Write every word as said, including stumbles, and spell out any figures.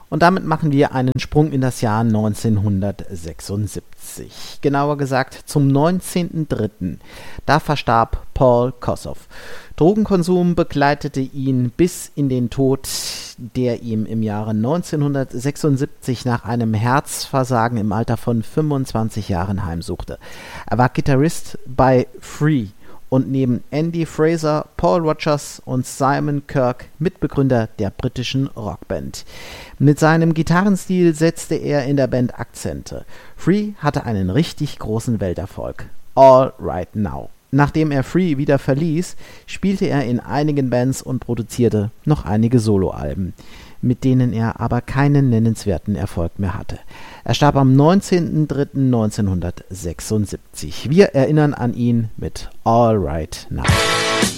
Und damit machen wir einen Sprung in das Jahr neunzehnhundertsechsundsiebzig. Genauer gesagt zum neunzehnten dritten Da verstarb Paul Kossoff. Drogenkonsum begleitete ihn bis in den Tod, der ihm im Jahre neunzehnhundertsechsundsiebzig nach einem Herzversagen im Alter von fünfundzwanzig Jahren heimsuchte. Er war Gitarrist bei Free und neben Andy Fraser, Paul Rodgers und Simon Kirke Mitbegründer der britischen Rockband. Mit seinem Gitarrenstil setzte er in der Band Akzente. Free hatte einen richtig großen Welterfolg. All Right Now. Nachdem er Free wieder verließ, spielte er in einigen Bands und produzierte noch einige Soloalben, mit denen er aber keinen nennenswerten Erfolg mehr hatte. Er starb am neunzehnten dritten neunzehnhundertsechsundsiebzig. Wir erinnern an ihn mit All Right Now.